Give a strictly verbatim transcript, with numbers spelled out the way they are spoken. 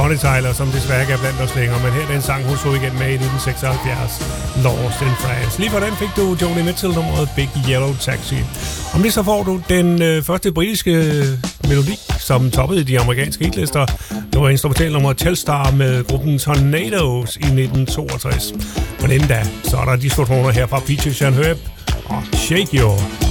Bonnie Tyler, som desværre ikke er blandt os længere, men her er den sang, hun så igen med i nitten seksoghalvfjerds, Lost in France. Lige for den fik du Joni Mitchell-nummeret Big Yellow Taxi. Om det så får du den øh, første britiske melodi, som toppede de amerikanske hitlister. Det var instrumentalnummer Telstar med gruppen Tornadoes i nitten toogtres. Men inden da, så er der de store toner her fra Peaches and Herb og Shake Your